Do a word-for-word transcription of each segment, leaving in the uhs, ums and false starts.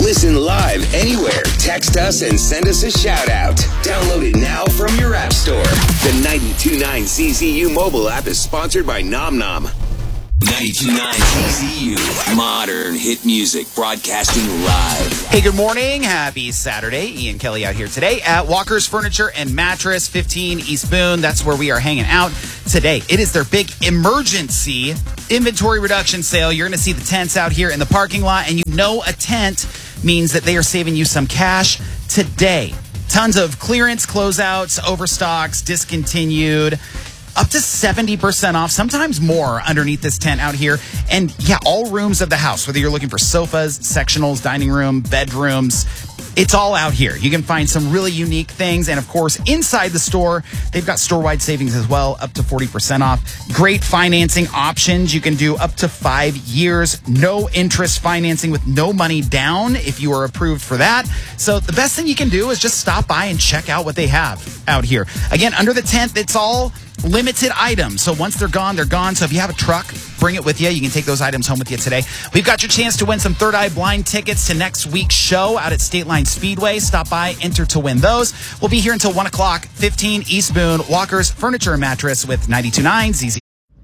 Listen live anywhere. Text us and send us a shout out. Download it now from your app store. The ninety-two point nine Z Z U mobile app is sponsored by Nom Nom. ninety-two point nine Z Z U, modern hit music broadcasting live. Hey, good morning. Happy Saturday. Ian Kelly out here today at Walker's Furniture and Mattress, fifteen East Boone. That's where we are hanging out today. It is their big emergency inventory reduction sale. You're going to see the tents out here in the parking lot, and you know a tent means that they are saving you some cash today. Tons of clearance, closeouts, overstocks, discontinued. Up to seventy percent off, sometimes more underneath this tent out here. And yeah, all rooms of the house, whether you're looking for sofas, sectionals, dining room, bedrooms, it's all out here. You can find some really unique things. And of course, inside the store, they've got store-wide savings as well, up to forty percent off. Great financing options. You can do up to five years, no interest financing with no money down if you are approved for that. So the best thing you can do is just stop by and check out what they have out here. Again, under the tent, it's all limited items. So once they're gone, they're gone. So if you have a truck, bring it with you. You can take those items home with you today. We've got your chance to win some Third Eye Blind tickets to next week's show out at State Line Speedway. Stop by, enter to win those. We'll be here until one o'clock, fifteen East Boone, Walker's Furniture and Mattress with ninety-two point nine Z Z.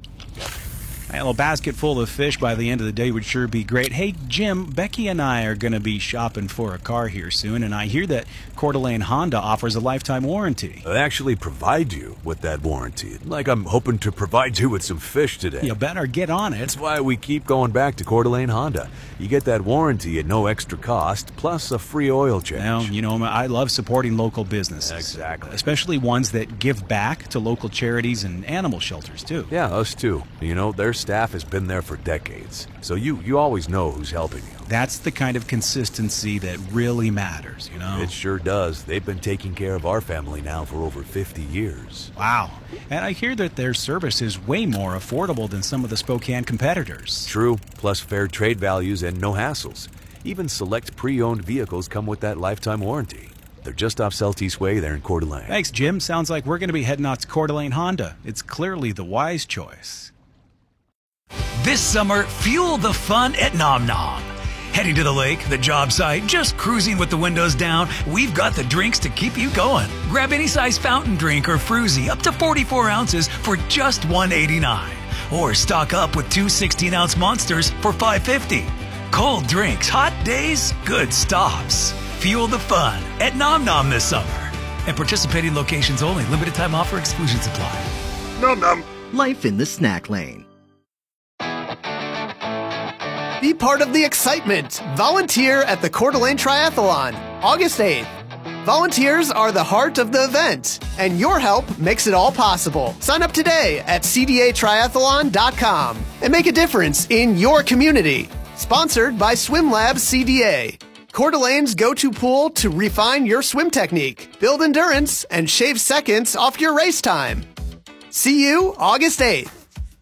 A little basket full of fish by the end of the day would sure be great. Hey, Jim, Becky and I are going to be shopping for a car here soon, and I hear that Coeur d'Alene Honda offers a lifetime warranty. They actually provide you with that warranty. Like I'm hoping to provide you with some fish today. You better get on it. That's why we keep going back to Coeur d'Alene Honda. You get that warranty at no extra cost, plus a free oil change. Well, you know, I love supporting local businesses. Exactly. Especially ones that give back to local charities and animal shelters, too. Yeah, us too. You know, their staff has been there for decades, so you, you always know who's helping you. That's the kind of consistency that really matters, you know? It sure does. They've been taking care of our family now for over fifty years. Wow. And I hear that their service is way more affordable than some of the Spokane competitors. True, plus fair trade values and no hassles. Even select pre-owned vehicles come with that lifetime warranty. They're just off Celtice Way there in Coeur d'Alene. Thanks, Jim. Sounds like we're going to be heading out to Coeur d'Alene Honda. It's clearly the wise choice. This summer, fuel the fun at Nom Nom. Heading to the lake, the job site, just cruising with the windows down, we've got the drinks to keep you going. Grab any size fountain drink or fruzy up to forty-four ounces for just one eighty-nine. Or stock up with two sixteen-ounce monsters for five fifty. Cold drinks, hot days, good stops. Fuel the fun at Nom Nom this summer. And participating locations only. Limited time offer, exclusions apply. Nom Nom. Life in the snack lane. Be part of the excitement. Volunteer at the Coeur d'Alene Triathlon, August eighth. Volunteers are the heart of the event, and your help makes it all possible. Sign up today at c d a triathlon dot com and make a difference in your community. Sponsored by Swim Lab C D A. Coeur d'Alene's go-to pool to refine your swim technique, build endurance, and shave seconds off your race time. See you August eighth.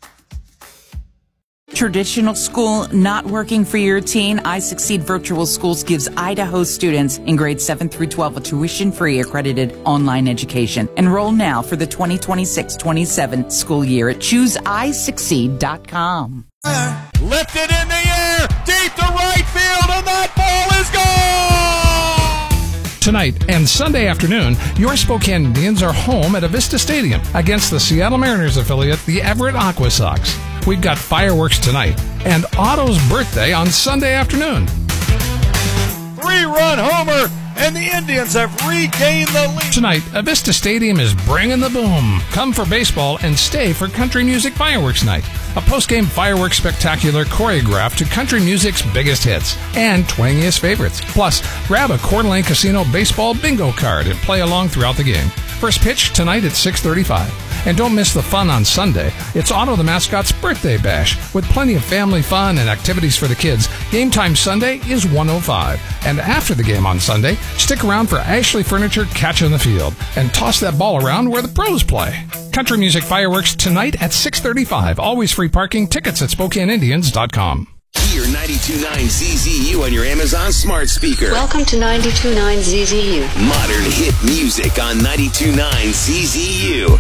Traditional school not working for your teen? I Succeed Virtual Schools gives Idaho students in grades seven through twelve a tuition-free accredited online education. Enroll now for the twenty twenty-six twenty-seven school year at choose i succeed dot com. Lifted in the air, deep to right field, and that ball is gone! Tonight and Sunday afternoon, your Spokane Indians are home at Avista Stadium against the Seattle Mariners affiliate, the Everett Aqua Sox. We've got fireworks tonight and Otto's birthday on Sunday afternoon. Three-run homer, and the Indians have regained the lead. Tonight, Avista Stadium is bringing the boom. Come for baseball and stay for country music fireworks night. A post-game fireworks spectacular choreographed to country music's biggest hits and twangiest favorites. Plus, grab a Coeur d'Alene Casino baseball bingo card and play along throughout the game. First pitch tonight at six thirty-five. And don't miss the fun on Sunday. It's Otto the Mascot's birthday bash with plenty of family fun and activities for the kids. Game time Sunday is one oh five. And after the game on Sunday, stick around for Ashley Furniture Catch in the Field and toss that ball around where the pros play. Country music fireworks tonight at six thirty-five. Always free parking. Tickets at Spokane Indians dot com. Hear ninety-two point nine Z Z U on your Amazon smart speaker. Welcome to ninety-two point nine Z Z U. Modern hit music on ninety-two point nine Z Z U.